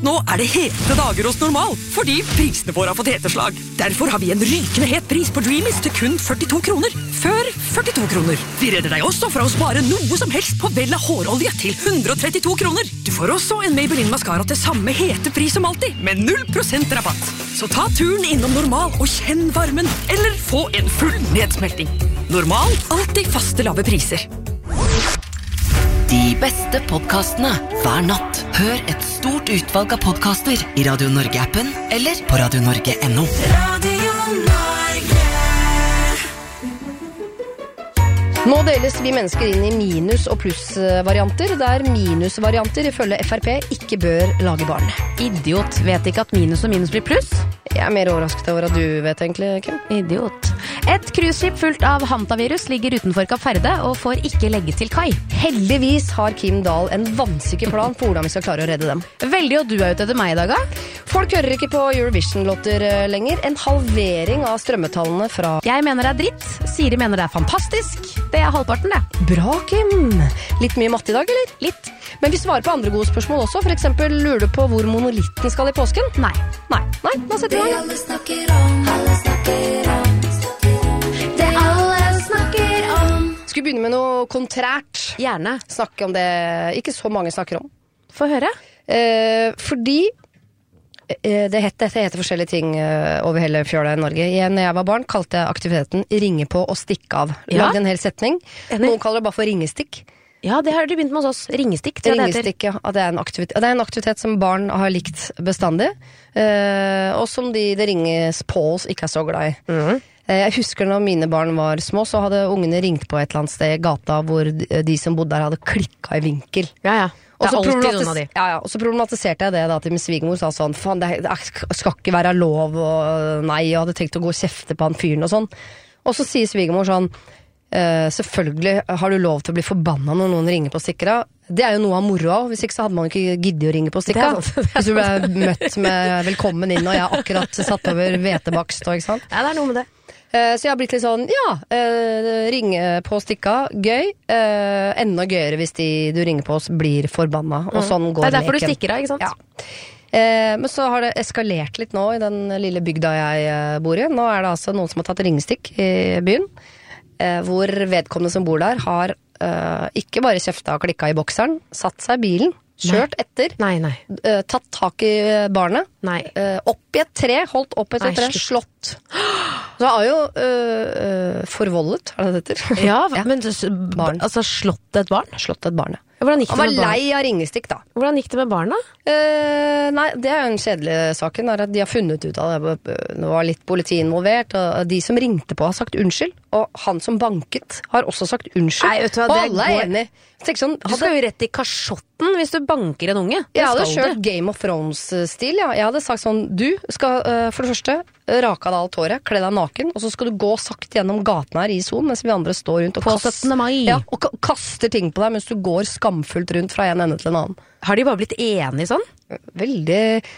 nå det hete dager hos Normal, fordi prisene våre har fått heteslag. Derfor har vi en rykende het pris på Dreamies til kun 42 kroner. Før 42 kroner. Vi redder deg også fra å spare noe som helst på Vella hårolje til 132 kroner. Du får også en Maybelline Mascara til samme hete pris som alltid, med 0% rabatt. Så ta turen innom Normal og kjenn varmen, eller få en full nedsmelting. Normal, alltid faste lave priser. De beste podcastene hver natt. Hør et stort utvalg av podcaster i Radio Norge-appen eller på radionorge.no. Radio Norge. Nå deles vi mennesker inn i minus- og pluss-varianter, der minus-varianter ifølge FrP ikke bør lage barn. Idiot, vet ikke at minus og minus blir pluss? Jeg mer overrasket over at du vet egentlig, Kim. Idiot. Et cruiseskip fullt av hantavirus ligger utenfor Kapp Verde og får ikke legge til kai. Heldigvis har Kim Dahl en vanskelig plan for hvordan vi skal klare å redde dem. Veldig, og du ute etter meg i dag, da? Folk hører ikke på Eurovision-låter lenger. En halvering av strømmetallene fra... Jeg mener det dritt. Siri mener det fantastisk. Det halvparten, det. Bra, Kim. Litt mye matte i dag, eller? Litt. Men vi svarer på andre gode spørsmål også. For eksempel, lurer du på hvor monolitten skal i påsken? Nei. Da setter vi i gang. Alle snakker om. Det alle snakker om. Skal vi begynne med noe kontrært? Gjerne. Snakke om det ikke så mange snakker om. Få høre. Fordi dette heter forskjellige ting over hele fjøla i Norge. Når jeg var barn, kalte jeg aktiviteten ringe på og stikke av. Lagde en hel setning. Noen kaller det bare for ringestikk. Ja, det har du begynt med hos oss. Ringestikk. Ringestikk, ja. Det er en aktivitet som barn har likt bestandig, og som det ringes på oss ikke så glad i. Jeg husker når mine barn var små, så hadde ungene ringt på et eller annet sted i gata hvor de som bodde der hadde klikket i vinkel. Ja. Og så alltid noen av de. og så problematiserte jeg det da til min svigermor, sa sånn, faen, det skal ikke være lov, og nei, jeg hadde tenkt å gå og kjefte på han fyren og sånn. Og så sier svigermor sånn, selvfølgelig har du lov til å bli forbanna når noen ringer på stikkere. Det er jo noe av moroa, hvis ikke så hadde man ikke giddet å ringe på stikkere. Hvis du ble møtt med velkommen inn, og jeg har akkurat satt over hvetebakst, ikke sant? Ja, det er noe med det. Så jeg har blitt litt sånn, ringe på stikka, gøy, enda gøyere hvis du ringer på oss blir forbanna, og sånn går leken. Det er derfor du stikker av, ikke sant? Ja. Men så har det eskalert litt nå i den lille bygda jeg bor i. Nå er det altså noen som har tatt ringestikk i byen, hvor vedkommende som bor der har ikke bare kjefta og klikka i bokseren, satt seg i bilen, kjørt etter, tatt tak i barnet, opp i et tre, holdt opp i et tre, slått. Så har jo forvoldet, er det det heter? Ja, men altså slått et barn? Slått et barn, ja. Hvordan gikk det Han var med barn? lei av ringestikk da. Hvordan gikk det med barna? Nei, det er jo en kjedelig saken, er at de har funnet ut av det. Det var litt politi involvert, og de som ringte på har sagt unnskyld, og han som banket har også sagt unnskyld. Nei, vet du hva, og det alle er enige. Sånn, du skal jo rett i kasjotten hvis du banker en unge. Jeg hadde kjørt Game of Thrones-stil, ja. Jeg hadde sagt sånn, du skal for det første rake av deg alt håret, kle deg naken, og så skal du gå sakte gjennom gaten her i Son, mens vi andre står rundt og på 17. mai. Ja, og kaster ting på deg mens du går skamfullt rundt fra en ende til en annen. Har de bare blitt enige sånn? Veldig...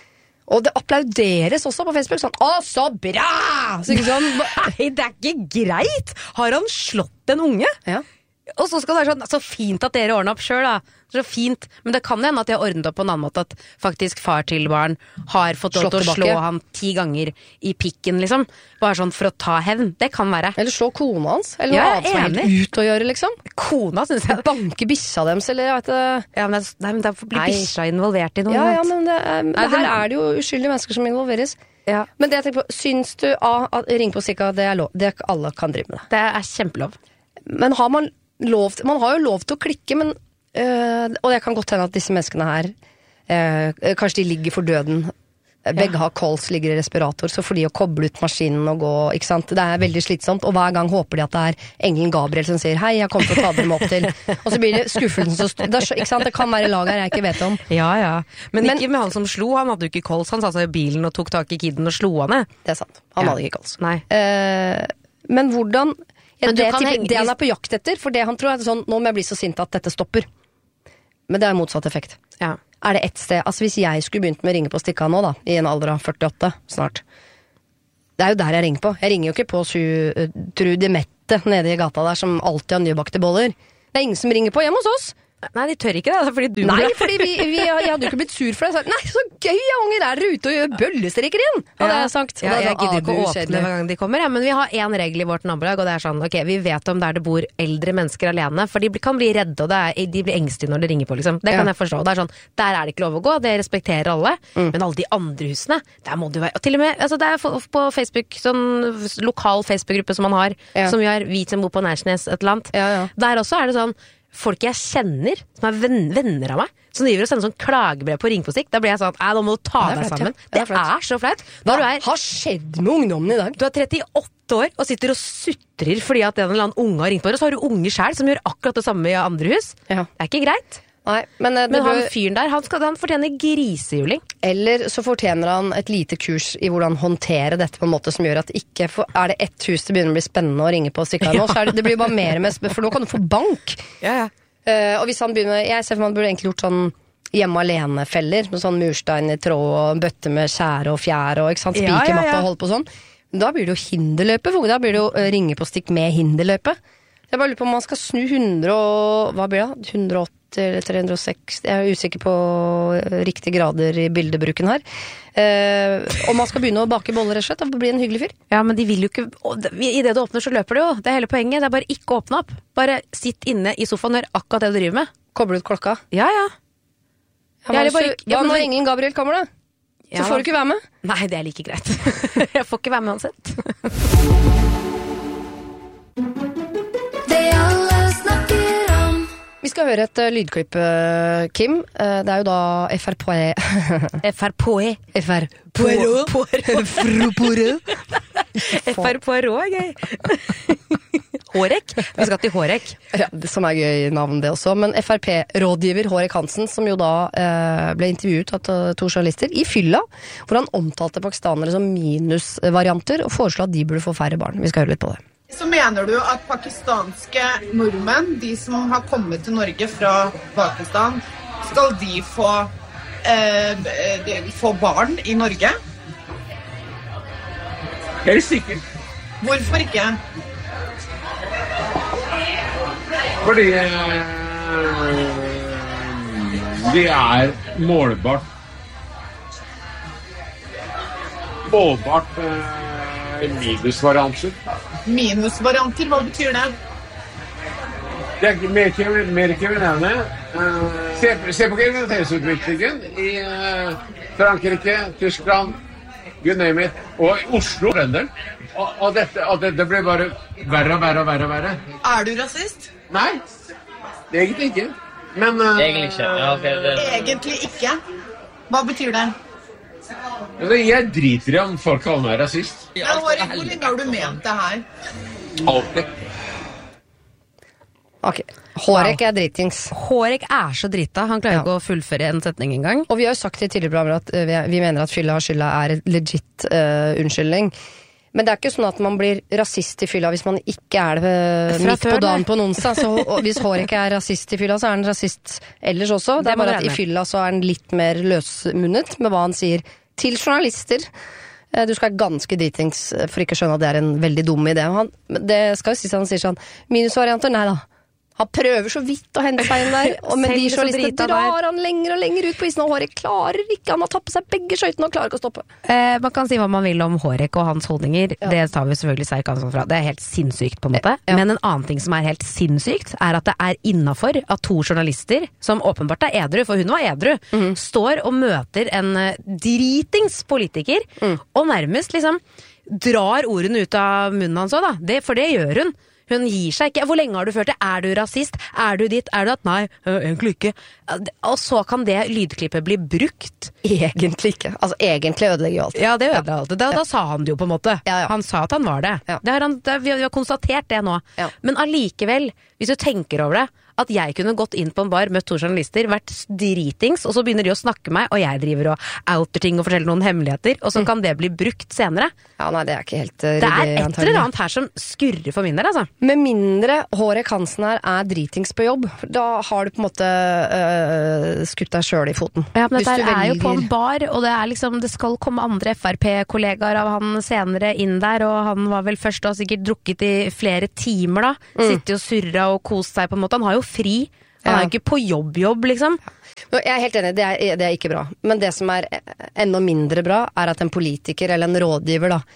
Og det applauderes også på Facebook sånn, å, så bra! Så ikke sånn, nei, det er ikke greit! Har han slått en unge? Ja. Og så skal det være sånn, så fint at dere ordner opp selv da. Så fint. Men det kan jo hende at de har ordnet opp på en annen måte, at faktisk far til barn har fått lov til å slå han 10 ganger i pikken, liksom. Bare sånn for å ta hevn. Det kan være. Eller slå kona hans, eller noe annet som er helt ut å gjøre, liksom. Kona, synes jeg. Banke bikkja deres, eller jeg vet det. Ja, men da blir bikkja involvert i noe. Ja, men her er det jo uskyldige mennesker som involveres. Ja. Men det jeg tenker på, syns du at ring på stikka, det er lov? Det alle kan drive med det. Det er kjempelov. Men har man har jo lov til å klikke, men og det kan godt hende at disse menneskene her kanskje de ligger for døden. Begge har kols, ligger i respirator, så får de å koble ut maskinen og gå, ikke sant? Det er veldig slitsomt, og hver gang håper de at det er engelen Gabriel som sier hei, jeg kommer til å ta dem opp til, og så blir det skuffelsen så stor, ikke sant? Det kan være lag her jeg ikke vet om. Ja. Men ikke med han som slo, han hadde jo ikke kols, han satt seg i bilen og tok tak i kiden og slo han ned. Det er sant, han hadde ikke kols. Nei. Men hvordan... Men det han er på jakt etter, for det han tror er sånn, nå må jeg bli så sint at dette stopper. Men det er motsatt effekt. Ja. Er det et sted, altså hvis jeg skulle begynt med å ringe på stikka nå da, i en alder av 48 snart, det er jo der jeg ringer på. Jeg ringer jo ikke på Trude Mette nede i gata der, som alltid har nybakte boller. Det er ingen som ringer på hjemme hos oss, Nei, de tør ikke det, altså, fordi du Nei, fordi jeg hadde jo ikke blitt sur for det. Jeg sa, nei, så gøy, unger er dere ute og gjør bøllestreker igjen, hadde jeg sagt. Ja, jeg gidder ikke å åpne hver gang de kommer, men vi har en regel i vårt nabolag, og det er sånn, ok, vi vet om der det bor eldre mennesker alene, for de kan bli redde, og de blir engstige når det ringer på, liksom. Det kan jeg forstå. Det er sånn, der er det ikke lov å gå, det respekterer alle, men alle de andre husene, der må du være, og til og med, altså det er på Facebook, sånn lokal Facebook-gruppe som man har, som gjør vi som bor på Nærsnes et eller annet. Der også er det sånn, folk jeg kjenner, som er venner av meg, som driver og sender sånn klagebrev på Ring på stikk, da blir jeg sånn, nå må du ta deg sammen. Det er så flaut. Hva har skjedd med ungdommen i dag? Du er 38 år og sitter og sutrer fordi at en eller annen unge har ringt på deg, og så har du unge selv som gjør akkurat det samme i andre hus. Det er ikke greit. Nei, men han fyren der, han fortjener grisejuling. Eller så fortjener han et lite kurs i hvordan håndtere dette på en måte som gjør at ikke er det ett hus det begynner å bli spennende å ringe på og stikke av nå, så det blir bare mer med, for nå kan du få bank. Og hvis han begynner, jeg ser for meg han burde egentlig gjort sånn hjemme alene-feller, med sånn murstein i tråd og bøtte med skjære og fjær og ikke sant, spikermatte og holde på sånn. Da blir det jo hinderløpe, for da blir det jo ringe på stikk med hinderløpe. Jeg bare lurer på om man skal snu 100 og, hva blir det? 180 eller 360, jeg er usikker på riktige grader i bildebruken her. Om man skal begynne å bake boller rett og slett, og bli en hyggelig fyr. Ja, men de vil jo ikke, i det du åpner så løper det jo, det er hele poenget, det er bare ikke å åpne opp. Bare sitt inne i sofaen og gjør akkurat det du driver med. Kobler ut klokka? Ja. Hva når Engelen Gabriel kommer da? Så får du ikke være med? Nei, det er like greit. Jeg får ikke være med uansett. Det alle snakker om. Vi skal høre et lydklipp, Kim. Det er jo da FR-Poirot er gøy. Hårek? Vi skal til Hårek. Ja, som er gøy navn det også. Men FRP-rådgiver Hårek Hansen, som jo da ble intervjuet av 2 journalister i fylla, hvor han omtalte pakistanere som minusvarianter og foreslo at de burde få færre barn. Vi skal høre litt på det. Så mener du at pakistanske nordmenn, de som har kommet til Norge fra Pakistan, skal de få barn i Norge? Helt sikkert. Hvorfor ikke? Fordi de er målbart minusvarianter. Minusvarianter, hva betyr det? Det er ikke mer kriminelle. Se på kriminalitetsutviklingen i Frankrike, Tyskland, you name it, og i Oslo, Trønderen. Og dette blir bare verre og verre og verre og verre. Er du rasist? Nei, egentlig ikke. Men egentlig ikke. Ja, okay, Egentlig ikke? Hva betyr det? Jeg driter i om folk kaller meg rasist. Ja, Hårek, hvor lenge har du ment det her? Alltid. Ok, Hårek er dritings. Hårek er så drita, han klarer ikke å fullføre en setning en gang. Og vi har jo sagt i tidligere programmer at vi mener at fylla og skylda er et legit unnskyldning. Men det er ikke sånn at man blir rasist i fylla hvis man ikke er det midt på dagen på en onsdag. Så hvis Hårek er rasist i fylla, så er han rasist ellers også. Det er bare at i fylla så er han litt mer løsmunnet med hva han sier til journalister. Du skal være ganske dritings for ikke å skjønne at det er en veldig dum idé. Det skal jo si at han sier sånn, minusvarianter, nei da. Han prøver så vidt å hente seg inn der, men de journalistene drar han lenger og lenger ut på isen, og Hårek klarer ikke, han har tappet seg begge skøytene og klarer ikke å stoppe. Man kan si hva man vil om Hårek og hans holdninger, det tar vi selvfølgelig sterk ansvar fra. Det er helt sinnssykt på en måte, men en annen ting som er helt sinnssykt, er at det er innenfor at 2 journalister, som åpenbart er edru, for hun var edru, står og møter en dritings politiker, og nærmest liksom drar ordene ut av munnen hans også da, for det gjør hun. Hun gir seg ikke. Hvor lenge har du ført det? Er du rasist? Er du ditt? Er du at? Nei, egentlig ikke. Og så kan det lydklippet bli brukt. Egentlig ikke. Altså, egentlig ødelegger jo alt. Ja, det ødelegger alt. Da sa han det jo på en måte. Han sa at han var det. Vi har konstatert det nå. Men allikevel, hvis du tenker over det, at jeg kunne gått inn på en bar, møtt 2 journalister, vært dritings, og så begynner de å snakke meg, og jeg driver og outer ting og forteller noen hemmeligheter, og så kan det bli brukt senere. Ja, nei, det er ikke helt ryddig. Det er et eller annet her som skurrer for min del, altså. Med mindre Hårek Hansen her er dritings på jobb, da har du på en måte skutt deg selv i foten. Ja, men dette er jo på en bar, og det er liksom, det skal komme andre FRP-kollegaer av han senere inn der, og han var vel først og har sikkert drukket i flere timer da, sitte og surra og kost seg på en måte. Han har jo fri Han er jo ikke på jobb, liksom. Jeg er helt enig, det er ikke bra. Men det som er enda mindre bra, er at en politiker eller en rådgiver da,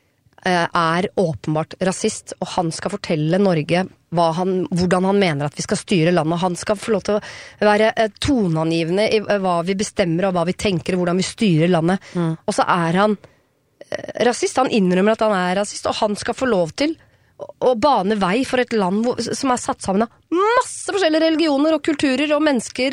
er åpenbart rasist, og han skal fortelle Norge hvordan han mener at vi skal styre landet. Han skal få lov til å være toneangivende i hva vi bestemmer og hva vi tenker og hvordan vi styrer landet. Og så er han rasist, han innrømmer at han er rasist, og han skal få lov til å bane vei for et land som er satt sammen av masse forskjellige religioner og kulturer og mennesker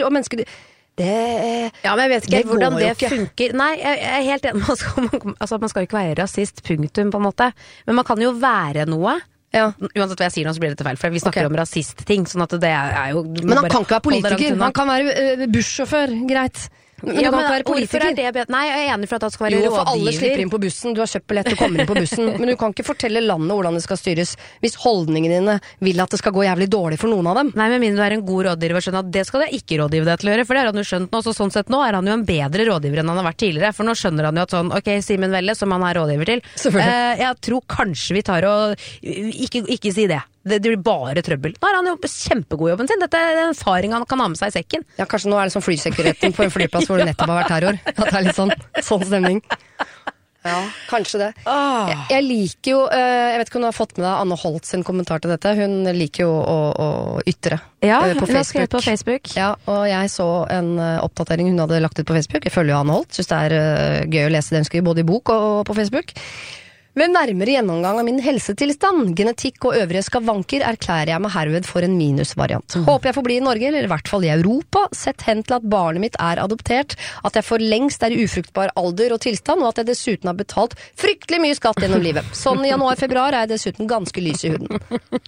men jeg vet ikke hvordan det funker. Nei, jeg er helt enig. Man skal ikke være rasist, punktum, på en måte. Men man kan jo være noe. Ja. Uansett hva jeg sier nå, så blir det feil, for vi snakker om rasistting. Sånn at det er jo... Men han kan ikke være politiker. Han kan være bussjåfør, greit. Men du kan ikke være politiker. Nei, jeg er enig for at han skal være rådgiver. Jo, for alle slipper inn på bussen. Du har kjøpt billett, du kommer inn på bussen. Men du kan ikke fortelle landet hvordan det skal styres hvis holdningene dine vil at det skal gå jævlig dårlig for noen av dem. Nei, men mindre du er en god rådgiver og skjønner at det skal jeg ikke rådgive deg til å gjøre, for det har han jo skjønt nå. Så sånn sett nå er han jo en bedre rådgiver enn han har vært tidligere, for nå skjønner han jo at sånn, ok, Simen Velle, som han er rådgiver til, jeg tror kanskje vi tar og ikke si det. Det blir bare trøbbel. Nå er han jo kjempegod i jobben sin. Dette er en erfaring han kan ha med seg i sekken. Ja, kanskje nå er det sånn flysikkerheten på en flyplass hvor det nettopp har vært terror. At det er litt sånn stemning. Ja, kanskje det. Jeg liker jo, jeg vet ikke om du har fått med deg Anne Holt sin kommentar til dette. Hun liker jo å ytre på Facebook. Ja, og jeg så en oppdatering hun hadde lagt ut på Facebook. Jeg følger jo Anne Holt. Synes det er gøy å lese det hun skriver både i bok og på Facebook. Ved nærmere gjennomgang av min helsetilstand, genetikk og øvrige skavanker erklærer jeg meg herved for en minusvariant. Håper jeg får bli i Norge, eller i hvert fall i Europa, sett hen til at barnet mitt er adoptert, at jeg for lengst er i ufruktbar alder og tilstand, og at jeg dessuten har betalt fryktelig mye skatt gjennom livet. Sånn i januar-februar er jeg dessuten ganske lys i huden.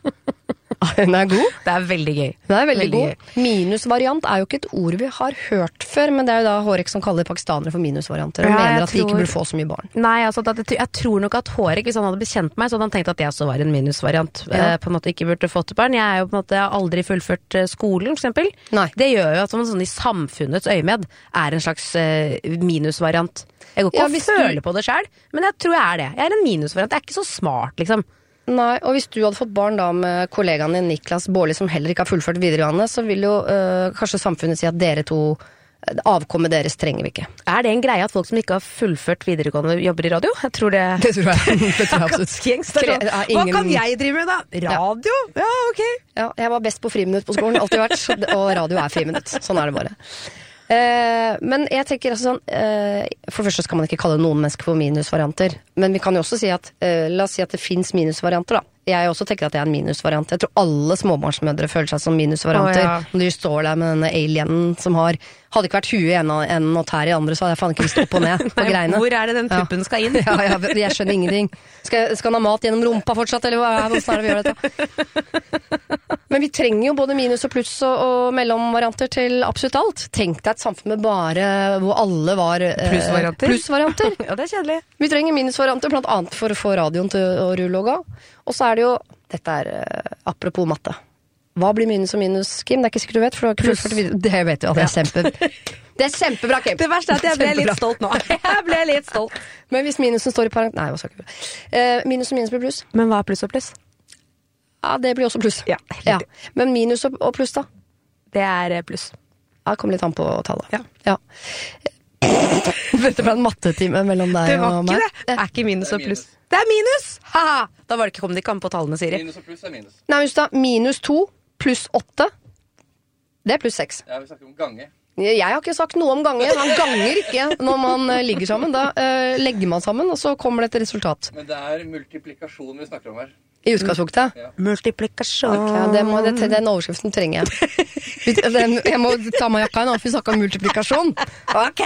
Den er god. Det er veldig gøy. Det er veldig god. Minusvariant er jo ikke et ord vi har hørt før, men det er jo da Hårek som kaller pakistanere for minusvarianter, og mener at de ikke burde få så mye barn. Nei, altså, jeg tror nok at Hårek, hvis han hadde bekjent meg, så hadde han tenkt at jeg også var en minusvariant. På en måte ikke burde fått barn. Jeg er jo på en måte aldri fullført skolen, for eksempel. Nei. Det gjør jo at man sånn i samfunnets øyemed er en slags minusvariant. Jeg går ikke og føler på det selv, men jeg tror jeg er det. Jeg er en minusvariant. Jeg er ikke så smart, liksom. Nei, og hvis du hadde fått barn da med kollegaen din Niklas Baarli, som heller ikke har fullført videregående, så vil jo kanskje samfunnet si at dere to, avkommet deres trenger vi ikke. Er det en greie at folk som ikke har fullført videregående jobber i radio? Jeg tror det... Det tror jeg. Det tror jeg absolutt. Hva kan jeg drive med da? Radio? Ja, ok. Ja, jeg var best på friminutt på skolen, alltid vært, og radio er friminutt. Sånn er det bare. Men jeg tenker altså sånn, for det første skal man ikke kalle noen mennesker for minusvarianter, men vi kan jo også si at la oss si at det finnes minusvarianter da. Jeg også tenker at jeg er en minusvariant. Jeg tror alle småbarnsmødre føler seg som minusvarianter. Når de står der med denne alienen som hadde ikke vært huet i en og tær i andre, så hadde jeg faen ikke visst opp og ned på greiene. Hvor er det den puppen skal inn? Jeg skjønner ingenting. Skal han ha mat gjennom rumpa fortsatt, eller hvordan er det vi gjør dette? Men vi trenger jo både minus og pluss og mellomvarianter til absolutt alt. Tenk deg et samfunn med bare hvor alle var plussvarianter. Ja, det er kjedelig. Vi trenger minusvarianter, blant annet for å få radioen til å rulle og gå. Og så er det jo, dette er apropos matte. Hva blir minus og minus, Kim? Det er ikke sikkert du vet, for du har ikke fullført videre. Det vet du, det er kjempebra, Kim. Det verste er at jeg ble litt stolt nå. Jeg ble litt stolt. Men hvis minusen står i parent... Nei, hva skal ikke du? Minus og minus blir pluss. Men hva er pluss og pluss? Ja, det blir også pluss. Ja. Men minus og pluss da? Det er pluss. Ja, det kommer litt an på tallet. Ja. Dette ble en mattetime mellom deg og meg. Det var ikke det. Det er ikke minus og pluss. Det er minus! Haha! Da var det ikke ikke an på tallene, Siri. Minus og pluss er minus. Nei, just da, minus 2 pluss 8, det er pluss 6. Ja, vi snakker om gange. Jeg har ikke sagt noe om gange. Man ganger ikke når man ligger sammen. Da legger man sammen, og så kommer det et resultat. Men det er multiplikasjon vi snakker om her. I utgangspunktet? Ja. Multiplikasjon. Okay, den overskriften trenger jeg. Jeg må ta meg jakka nå, for vi snakker om multiplikasjon. Ok.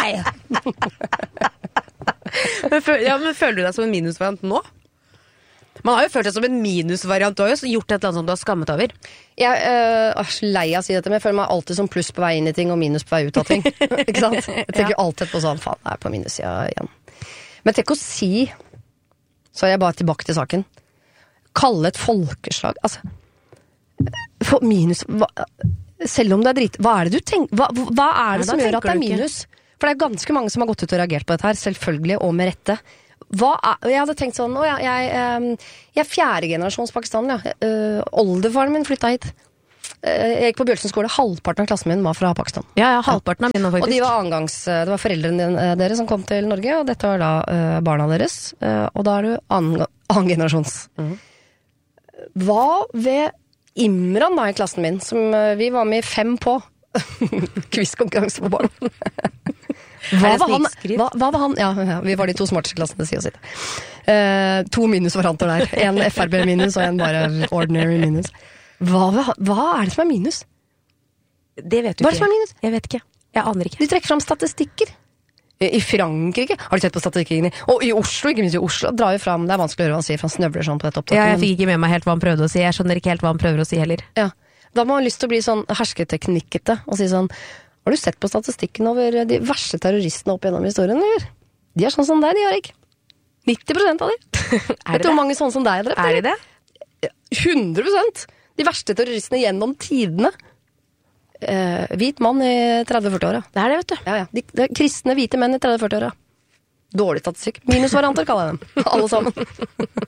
Men føler du deg som en minusvariant nå? Man har jo følt seg som en minusvariant. Du har jo gjort et eller annet som du har skammet over. Jeg er så lei av å si dette, men jeg føler meg alltid som pluss på vei inn i ting og minus på vei ut av ting. Ikke sant? Jeg tenker alltid på sånn, faen, jeg er på minussida igjen. Men tenk å si, så er jeg bare tilbake til saken, kalle et folkeslag, altså, for minus, selv om det er drit, hva er det du tenker, hva er det som gjør at det er minus? For det er ganske mange som har gått ut og reagert på dette her, selvfølgelig, og med rette. Jeg hadde tenkt sånn, jeg er 4. generasjons Pakistan, ja. Oldefaren min flyttet hit. Jeg gikk på Bjølsen skole, halvparten av klassen min var fra Pakistan. Ja, halvparten av min nå, faktisk. Og de var annengangs, det var foreldrene deres som kom til Norge, og dette var da barna deres, og da du annen generasjons. Hva ved Imran da i klassen min, som vi var med 5 på, quizkonkurranse på barn. Hva var han? Ja, vi var de 2 smarteste klassene, sier og sitt. 2 minusvarianter der. En FRB minus og en bare ordinary minus. Hva er det som er minus? Det vet du ikke. Hva er det som er minus? Jeg vet ikke. Jeg aner ikke. De trekker fram statistikker. I Frankrike, har du sett på statistikken? Og i Oslo, ikke minst i Oslo, drar jo fram, det er vanskelig å høre hva han sier, for han snøvler sånn på dette opptaket. Ja, jeg fikk ikke med meg helt hva han prøvde å si. Jeg skjønner ikke helt hva han prøver å si heller. Ja, da må man ha lyst til å bli sånn hersketeknikkete, og si sånn, har du sett på statistikken over de verste terroristene opp gjennom historien, eller? De er sånn som deg, de har ikke. 90% av de. Vet du hvor mange sånne som deg er drept? Er de det? 100%. De verste terroristene gjennom tidene. Hvit mann i 30-40-åra. Det er det, vet du. Ja. De kristne hvite menn i 30-40-åra. Dårlig statistikk. Minusvarianter kaller jeg dem. Alle sammen.